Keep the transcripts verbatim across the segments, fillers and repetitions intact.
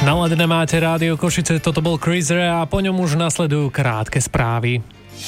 Naladené máte Rádio Košice, toto bol Cruiser a po ňom už nasledujú krátke správy.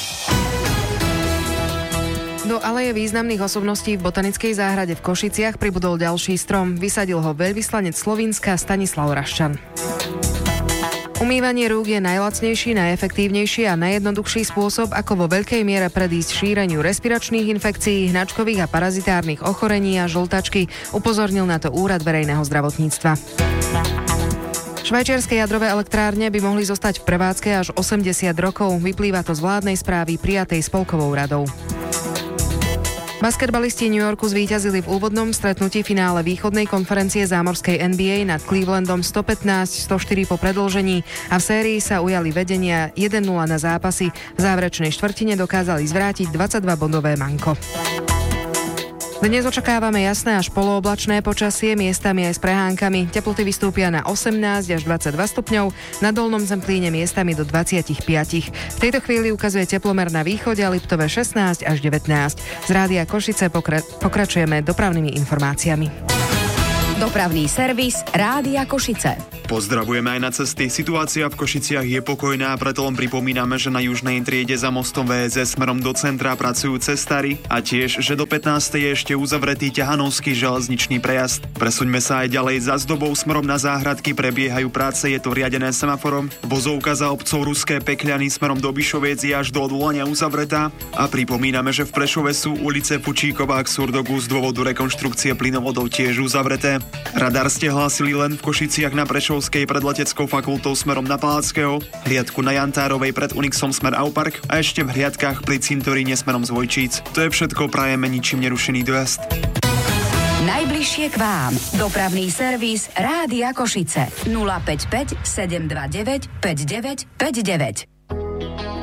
Do aleje významných osobností v Botanickej záhrade v Košiciach pribudol ďalší strom. Vysadil ho veľvyslanec Slovinska Stanislav Raščan. Umývanie rúk je najlacnejší, najefektívnejší a najjednoduchší spôsob, ako vo veľkej miere predísť šíreniu respiračných infekcií, hnačkových a parazitárnych ochorení a žltačky, upozornil na to Úrad verejného zdravotníctva. Švajčiarske jadrové elektrárne by mohli zostať v prevádzke až osemdesiat rokov, vyplýva to z vládnej správy prijatej spolkovou radou. Basketbalisti New Yorku zvíťazili v úvodnom stretnutí finále východnej konferencie zámorskej en bí ej nad Clevelandom sto pätnásť sto štyri po predĺžení a v sérii sa ujali vedenia jeden nula na zápasy. V záverečnej štvrtine dokázali zvrátiť dvadsaťdva bodové manko. Dnes očakávame jasné až polooblačné počasie, miestami aj s prehánkami. Teploty vystúpia na osemnásť až dvadsaťdva stupňov, na dolnom Zemplíne miestami do dvadsaťpäť. V tejto chvíli ukazuje teplomer na východe a Liptove šestnásť až devätnásť. Z Rádia Košice pokra- pokračujeme dopravnými informáciami. Dopravný servis Rádia Košice. Pozdravujeme aj na cesty. Situácia v Košiciach je pokojná, preto len pripomíname, že na južnej triede za mostom vé es es smerom do centra pracujú cestári a tiež, že do pätnástej je ešte uzavretý ťahanovský železničný prejazd. Presuňme sa aj ďalej za Zdobou smerom na Záhradky, prebiehajú práce, je to riadené semaforom. Vozovka za obcov Ruské Pekľany smerom do Bišoviec je až do odvolania uzavretá a pripomíname, že v Prešove sú ulice Fučíková k Surdogu z dôvodu rekonštrukcie plynovodov tiež uzavreté. Radar ste hlásili len v Košiciach na Prešovskej pred leteckou fakultou smerom na Palackého, hliadku na Jantárovej pred Unixom smer Aupark a ešte v hliadkách pri cintoríne smerom z Vojčíc. To je všetko, prajeme ničím nerušený dojazd. Najbližšie k vám. Dopravný servis Rádia Košice. nula päť päť sedem dva deväť päť deväť päť deväť.